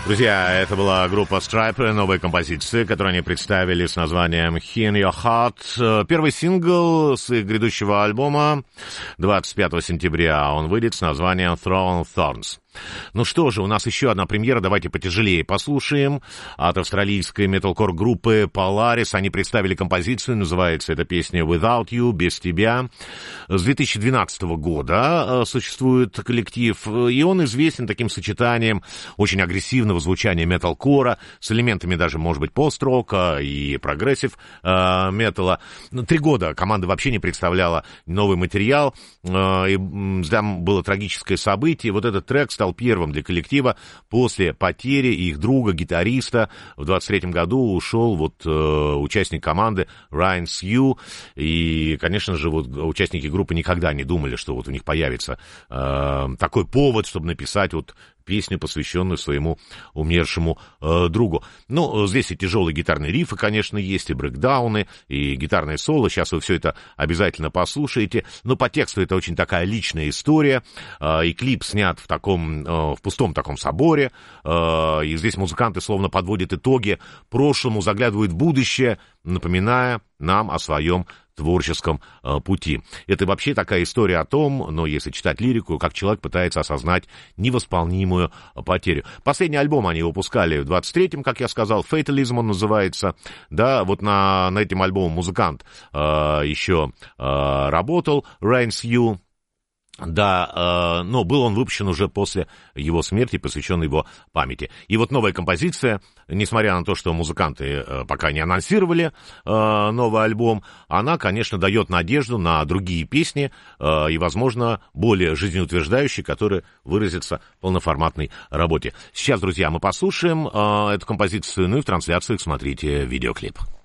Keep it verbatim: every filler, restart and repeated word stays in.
Друзья, это была группа Stripe, новая композиция, которую они представили с названием In Your Heart. Первый сингл с их грядущего альбома двадцать пятого сентября. Он выйдет с названием Throne of Thorns. Ну что же, у нас еще одна премьера, давайте потяжелее послушаем. От австралийской металкор группы Polaris они представили композицию, называется эта песня Without You, без тебя. С две тысячи двенадцатого года существует коллектив, и он известен таким сочетанием очень агрессивного звучания металкора с элементами даже, может быть, пост-рока и прогрессив э, металла. Три года команда вообще не представляла новый материал, э, и там было трагическое событие. Вот этот трек стал первым для коллектива после потери их друга, гитариста. В двадцать третьем году ушел вот э, участник команды Райан Сью. И, конечно же, вот участники группы никогда не думали, что вот у них появится э, такой повод, чтобы написать вот песню, посвященную своему умершему э, другу. Ну, здесь и тяжелые гитарные рифы, конечно, есть, и брейкдауны, и гитарное соло. Сейчас вы все это обязательно послушаете. Но по тексту это очень такая личная история. Э, и клип снят в таком, э, в пустом таком соборе. Э, и здесь музыканты словно подводят итоги прошлому, заглядывают в будущее, напоминая нам о своем творческом э, пути. Это вообще такая история о том, но если читать лирику, как человек пытается осознать невосполнимую потерю. Последний альбом они выпускали в двадцать третьем, как я сказал, Fatalism он называется. Да, вот на, на этом альбоме музыкант э, еще э, работал, Райан Сью. Да, э, но был он выпущен уже после его смерти, посвященной его памяти. И вот новая композиция, несмотря на то, что музыканты э, пока не анонсировали э, новый альбом, она, конечно, дает надежду на другие песни э, и, возможно, более жизнеутверждающие, которые выразятся в полноформатной работе. Сейчас, друзья, мы послушаем э, эту композицию, ну и в трансляциях смотрите видеоклип.